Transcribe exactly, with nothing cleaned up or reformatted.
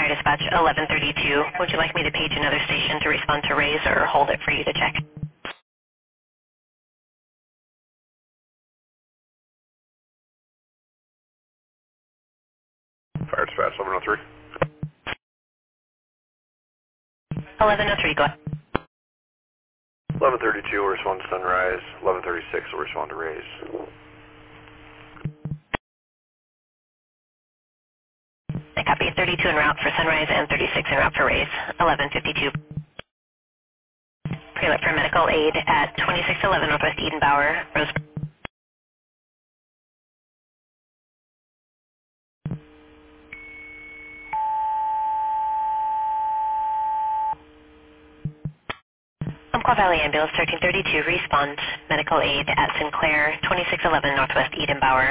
Fire Dispatch eleven thirty-two. Would you like me to page another station to respond to Ray's or hold it for you to check? Fire Dispatch eleven oh three. eleven oh three, go ahead. eleven thirty-two will respond to Sunrise. eleven thirty-six will respond to Rays. I copy thirty-two en route for Sunrise and thirty-six en route for Ray's. eleven fifty-two. Pre-alert for medical aid at twenty-six eleven Northwest Edenbauer, Rose. Umpqua Valley Ambulance thirteen thirty-two, respond medical aid at Sinclair, twenty-six eleven Northwest Edenbauer.